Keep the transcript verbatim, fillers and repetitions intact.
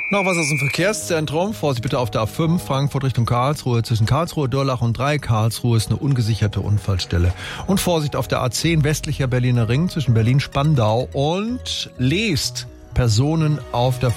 Noch was aus dem Verkehrszentrum. Vorsicht bitte auf der A fünf, Frankfurt Richtung Karlsruhe. Zwischen Karlsruhe, Durlach und drei Karlsruhe ist eine ungesicherte Unfallstelle. Und Vorsicht auf der A zehn, westlicher Berliner Ring, zwischen Berlin-Spandau und Leest. Personen auf der